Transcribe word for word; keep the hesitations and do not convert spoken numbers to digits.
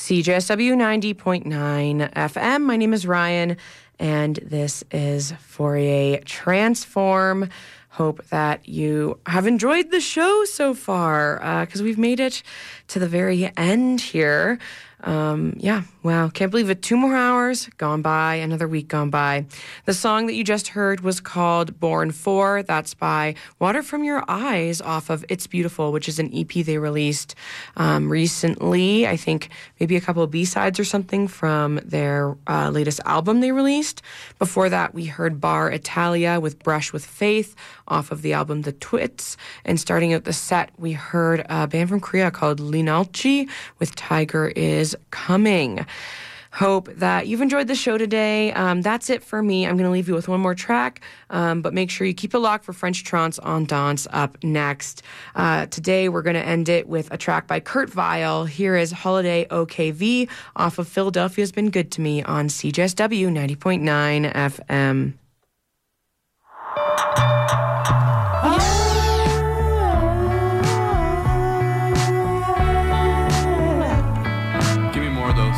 C J S W ninety point nine F M. My name is Ryan, and this is Fourier Transform. Hope that you have enjoyed the show so far, because uh, we've made it to the very end here. Um, yeah, wow, can't believe it. Two more hours gone by, another week gone by. The song that you just heard was called Born For. That's by Water From Your Eyes off of It's Beautiful, which is an E P they released um, recently. I think maybe a couple of B-sides or something from their uh, latest album they released. Before that, we heard Bar Italia with Brush With Faith off of the album The Twits. And starting out the set, we heard a band from Korea called Linalchi with Tiger Is Coming. Hope that you've enjoyed the show today. Um, that's it for me. I'm going to leave you with one more track, um, but make sure you keep it locked for French Trance on Dance up next. Uh, today, we're going to end it with a track by Kurt Vile. Here is Holiday O K V off of Philadelphia's Been Good to Me on C J S W ninety point nine F M.